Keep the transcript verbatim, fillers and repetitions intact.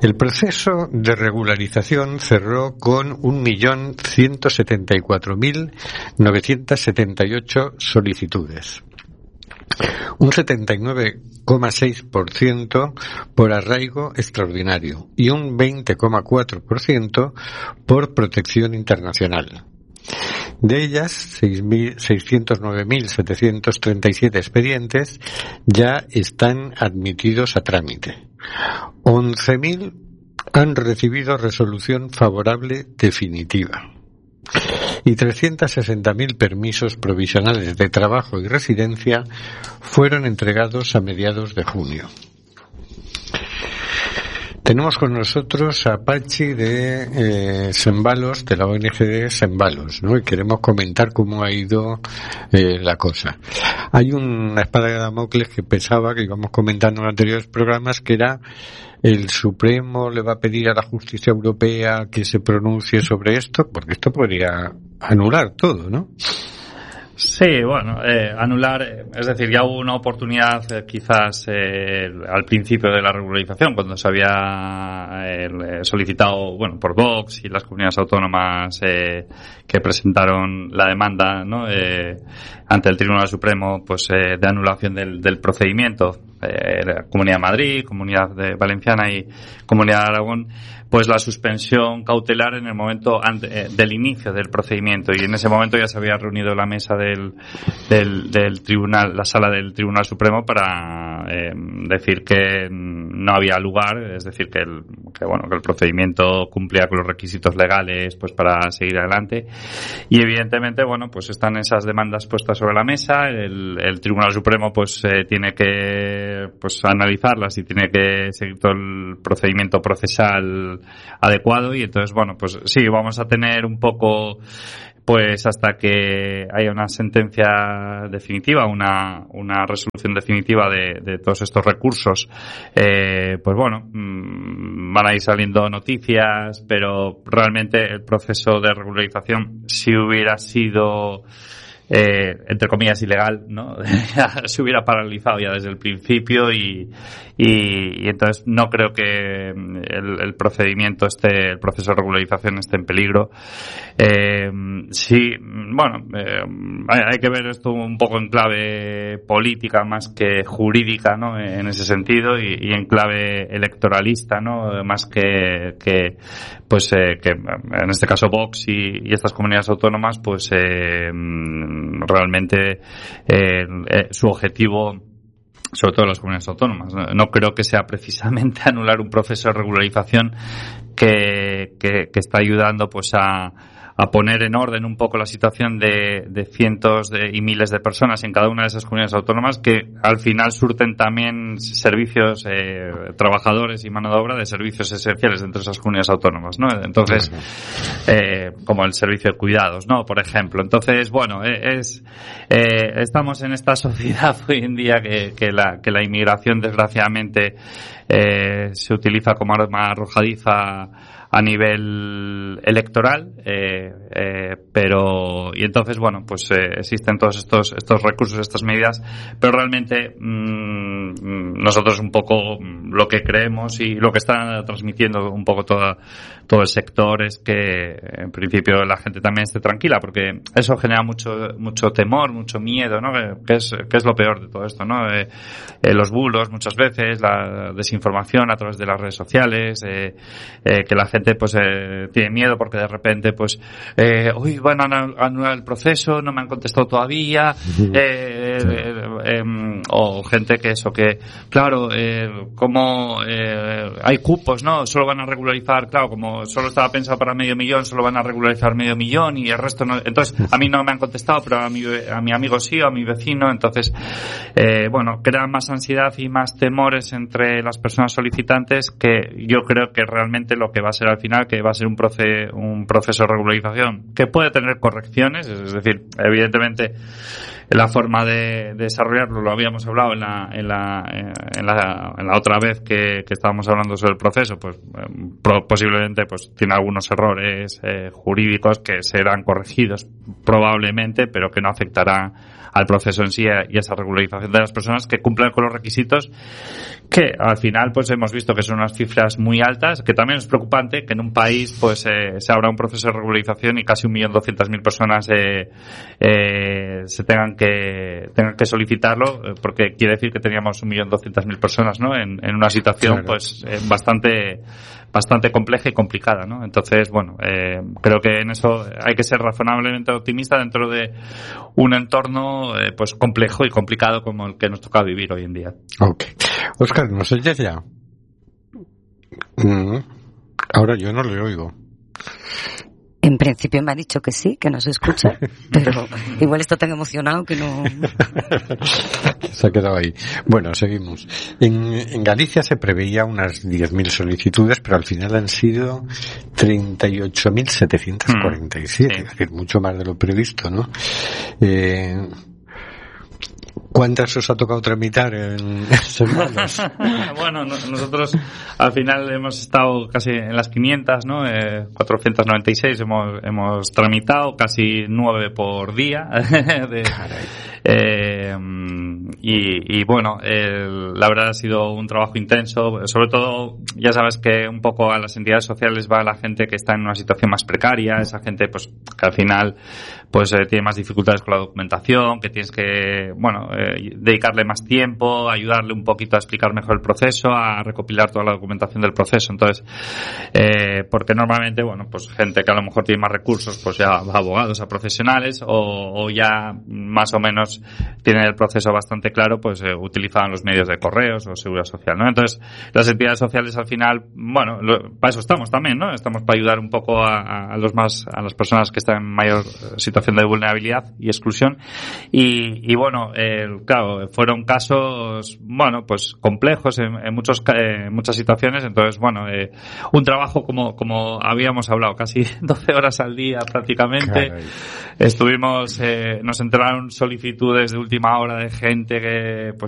El proceso de regularización cerró con un millón ciento setenta y cuatro mil novecientos setenta y ocho solicitudes. Un setenta y nueve coma seis por ciento por arraigo extraordinario y un veinte coma cuatro por ciento por protección internacional. De ellas, seiscientos nueve mil setecientos treinta y siete expedientes ya están admitidos a trámite. once mil han recibido resolución favorable definitiva. Y trescientos sesenta mil permisos provisionales de trabajo y residencia fueron entregados a mediados de junio. Tenemos con nosotros a Pachi de eh, Sembalos, de la O N G de Sembalos, ¿no? Y queremos comentar cómo ha ido eh, la cosa. Hay una espada de Damocles que pensaba, que íbamos comentando en anteriores programas, que era el Supremo le va a pedir a la justicia europea que se pronuncie sobre esto, porque esto podría anular todo, ¿no? Sí, bueno, eh, anular, es decir, ya hubo una oportunidad eh, quizás eh, al principio de la regularización, cuando se había eh, solicitado, bueno, por Vox y las comunidades autónomas eh, que presentaron la demanda, ¿no? Eh, ante el Tribunal Supremo, pues eh, de anulación del, del procedimiento, eh, la Comunidad de Madrid, Comunidad de Valenciana y Comunidad de Aragón, pues la suspensión cautelar en el momento ante, eh, del inicio del procedimiento, y en ese momento ya se había reunido la mesa del, del, del tribunal, la sala del Tribunal Supremo para eh, decir que no había lugar, es decir, que el, que bueno, que el procedimiento cumplía con los requisitos legales, pues para seguir adelante. Y evidentemente, bueno, pues están esas demandas puestas sobre la mesa, el, el Tribunal Supremo pues eh, tiene que pues analizarlas y tiene que seguir todo el procedimiento procesal adecuado, y entonces, bueno, pues sí, vamos a tener un poco pues hasta que haya una sentencia definitiva, una una resolución definitiva de, de todos estos recursos, eh, pues bueno, mmm, van a ir saliendo noticias, pero realmente el proceso de regularización, si hubiera sido Eh, entre comillas ilegal, ¿no? Se hubiera paralizado ya desde el principio, y, y, y entonces no creo que el, el procedimiento esté, el proceso de regularización esté en peligro. Eh, sí, bueno, eh, hay, hay que ver esto un poco en clave política más que jurídica, ¿no? En ese sentido, y, y en clave electoralista, ¿no? Más que, que pues, eh, que en este caso Vox y, y estas comunidades autónomas, pues, eh, realmente eh, eh, su objetivo, sobre todo las comunidades autónomas, no, no creo que sea precisamente anular un proceso de regularización que, que, que está ayudando pues a a poner en orden un poco la situación de, de cientos de, y miles de personas en cada una de esas comunidades autónomas, que al final surten también servicios, eh, trabajadores y mano de obra de servicios esenciales dentro de esas comunidades autónomas, ¿no? Entonces, eh, como el servicio de cuidados, ¿no? Por ejemplo. Entonces, bueno, es, eh, estamos en esta sociedad hoy en día que, que la, que la inmigración, desgraciadamente, eh, se utiliza como arma arrojadiza a nivel electoral, eh, eh, pero y entonces bueno, pues eh, existen todos estos estos recursos, estas medidas, pero realmente mmm, nosotros un poco lo que creemos y lo que está transmitiendo un poco toda, todo el sector es que en principio la gente también esté tranquila, porque eso genera mucho mucho temor, mucho miedo, ¿no? Que es que es lo peor de todo esto, ¿no? Eh, eh, los bulos muchas veces, la desinformación a través de las redes sociales, eh, eh, que la gente pues eh, tiene miedo porque de repente pues eh, uy, van a anular el proceso, no me han contestado todavía, eh, sí. eh, eh, o gente que eso, que claro, eh, como eh, hay cupos, ¿no? Solo van a regularizar, claro, como solo estaba pensado para medio millón, solo van a regularizar medio millón y el resto no. Entonces, a mí no me han contestado, pero a mi, a mi amigo sí, o a mi vecino. Entonces, eh, bueno, crea más ansiedad y más temores entre las personas solicitantes, que yo creo que realmente lo que va a ser al final, que va a ser un, proce- un proceso de regularización que puede tener correcciones, es decir, evidentemente la forma de, de desarrollarlo lo habíamos hablado en la en la en la, en la otra vez que, que estábamos hablando sobre el proceso, pues pro, posiblemente pues tiene algunos errores eh, jurídicos que serán corregidos probablemente, pero que no afectarán al proceso en sí y a esa regularización de las personas que cumplen con los requisitos, que al final pues hemos visto que son unas cifras muy altas, que también es preocupante que en un país pues eh, se abra un proceso de regularización y casi un millón doscientas mil personas eh, eh, se tengan que tengan que solicitarlo, eh, porque quiere decir que teníamos un millón doscientas mil personas, ¿no? En, en una situación claro. pues eh, bastante bastante compleja y complicada, ¿no? Entonces, bueno, eh, creo que en eso hay que ser razonablemente optimista dentro de un entorno eh, pues complejo y complicado como el que nos toca vivir hoy en día. Ok. Óscar, ¿nos oyes ya? Mm. Ahora yo no le oigo. En principio me ha dicho que sí, que nos escucha, pero igual está tan emocionado que no... Se ha quedado ahí. Bueno, seguimos. En, en Galicia se preveía unas diez mil solicitudes, pero al final han sido treinta y ocho mil setecientos cuarenta y siete, mm, sí. Es decir, mucho más de lo previsto, ¿no? Eh... ¿Cuántas os ha tocado tramitar en semanas? Bueno, no, nosotros al final hemos estado casi en las quinientas, ¿no? Eh, cuatrocientos noventa y seis hemos, hemos tramitado, casi nueve por día. de, eh, y, y bueno, el, la verdad ha sido un trabajo intenso. Sobre todo, ya sabes que un poco a las entidades sociales va la gente que está en una situación más precaria, esa gente pues que al final pues eh, tiene más dificultades con la documentación, que tienes que, bueno, eh, dedicarle más tiempo, ayudarle un poquito a explicar mejor el proceso, a recopilar toda la documentación del proceso. Entonces, eh, porque normalmente, bueno, pues gente que a lo mejor tiene más recursos, pues ya va a abogados, a profesionales, o, o ya más o menos tienen el proceso bastante claro, pues eh, utilizan los medios de correos o seguridad social, ¿no? Entonces, las entidades sociales al final, bueno, lo, para eso estamos también, ¿no? Estamos para ayudar un poco a, a los más, a las personas que están en mayor situación de vulnerabilidad y exclusión. Y, y bueno, eh, claro, fueron casos, bueno, pues complejos en, en muchos, eh, muchas situaciones. Entonces, bueno, eh, un trabajo como, como habíamos hablado, casi doce horas al día prácticamente. Caray. Estuvimos, eh, nos entraron solicitudes de última hora de gente que, pues,